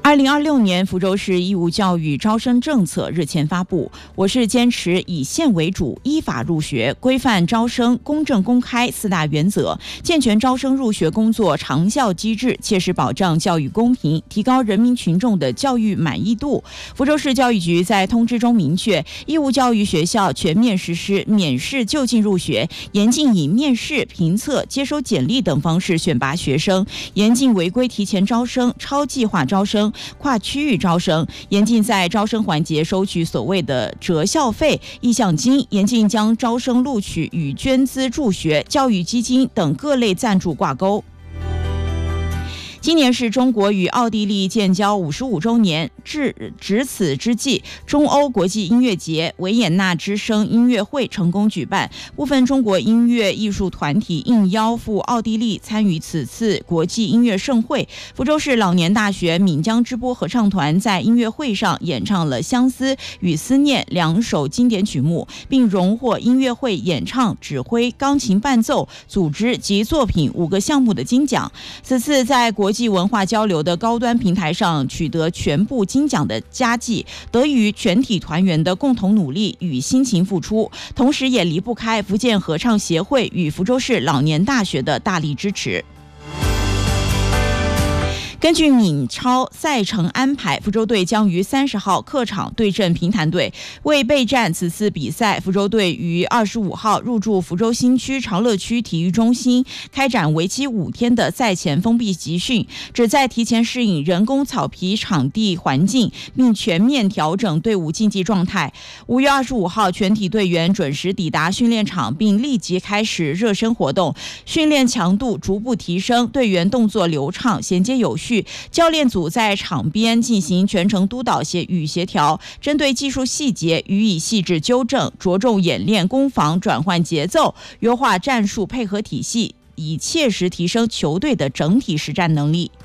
2026年福州市义务教育招生政策日前发布，我市坚持以县为主、依法入学、规范招生、公正公开4大原则，健全招生入学工作长效机制，切实保障教育公平，提高人民群众的教育满意度。福州市教育局在通知中明确，义务教育学校全面实施免试就近入学，严禁以面试、评测、接收简历等方式选拔学生，严禁违规提前招生、超计划招生、跨区域招生，严禁在招生环节收取所谓的折校费、意向金，严禁将招生录取与捐资助学、教育基金等各类赞助挂钩。今年是中国与奥地利建交55周年，值此之际，中欧国际音乐节维也纳之声音乐会成功举办，部分中国音乐艺术团体应邀赴奥地利参与此次国际音乐盛会。福州市老年大学闽江之波合唱团在音乐会上演唱了《相思》与《思念》2首经典曲目，并荣获音乐会演唱、指挥、钢琴伴奏、组织及作品5个项目的金奖。此次在国际文化交流的高端平台上取得全部金奖的佳绩，得益于全体团员的共同努力与辛勤付出，同时也离不开福建合唱协会与福州市老年大学的大力支持。根据闽超赛程安排，福州队将于30号客场对阵平潭队。为备战此次比赛，福州队于25号入驻福州新区长乐区体育中心，开展为期5天的赛前封闭集训，旨在提前适应人工草皮场地环境，并全面调整队伍竞技状态。5月25号，全体队员准时抵达训练场，并立即开始热身活动，训练强度逐步提升，队员动作流畅、衔接有序。教练组在场边进行全程督导与协调，针对技术细节予以细致纠正，着重演练攻防转换节奏，优化战术配合体系，以切实提升球队的整体实战能力。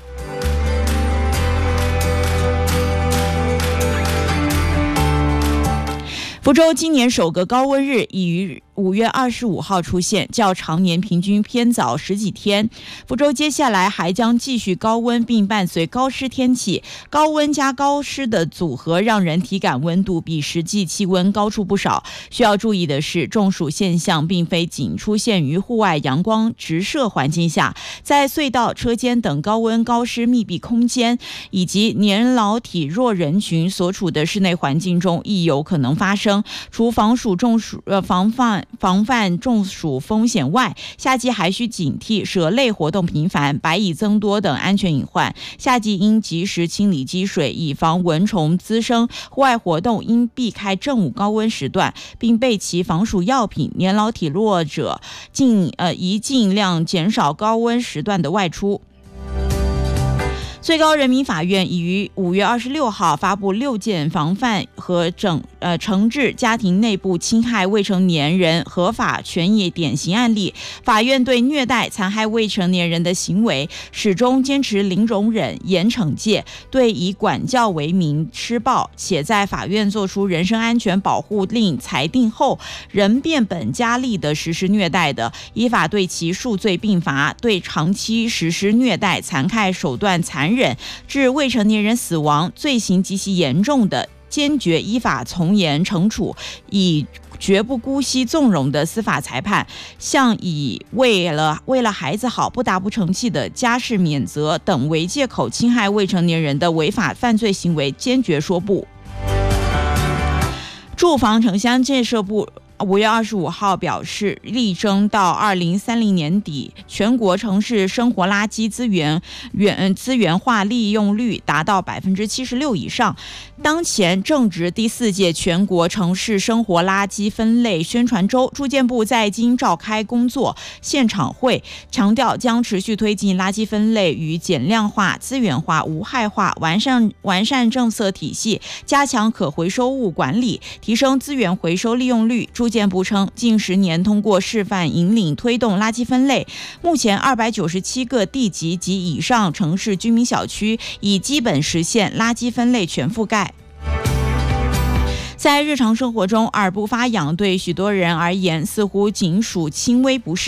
福州今年首个高温日已于5月25号出现，较常年平均偏早10几天。福州接下来还将继续高温，并伴随高湿天气，高温加高湿的组合让人体感温度比实际气温高出不少。需要注意的是，中暑现象并非仅出现于户外阳光直射环境下，在隧道、车间等高温高湿密闭空间，以及年老体弱人群所处的室内环境中亦有可能发生。除防范中暑风险外，夏季还需警惕蛇类活动频繁、白蚁增多等安全隐患。夏季应及时清理积水，以防蚊虫滋生。户外活动应避开正午高温时段，并备齐防暑药品。年老体弱者宜尽量减少高温时段的外出。最高人民法院已于5月26号发布6件防范和惩治家庭内部侵害未成年人合法权益典型案例。法院对虐待、残害未成年人的行为始终坚持零容忍、严惩戒，对以管教为名施暴且在法院作出人身安全保护令裁定后仍变本加厉地实施虐待的，依法对其数罪并罚；对长期实施虐待、残害手段残忍致未成年人死亡、罪行极其严重的，坚决依法从严惩处，以绝不姑息纵容的司法裁判，向以为了孩子好不打不成器的家事免责等为借口侵害未成年人的违法犯罪行为坚决说不。住房城乡建设部5月25号表示，力争到2030年底，全国城市生活垃圾资源化利用率达到76%以上。当前正值第4届全国城市生活垃圾分类宣传周，住建部在京召开工作现场会，强调将持续推进垃圾分类与减量化、资源化、无害化，完善政策体系，加强可回收物管理，提升资源回收利用率。住建部称，近10年通过示范引领推动垃圾分类，目前297个地级及以上城市居民小区已基本实现垃圾分类全覆盖。在日常生活中，耳部发痒对许多人而言似乎仅属轻微不适，